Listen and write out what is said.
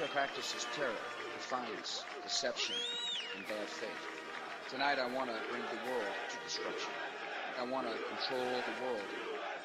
practices terror, defiance, deception, and bad faith. Tonight I want to bring the world to destruction. I want to control the world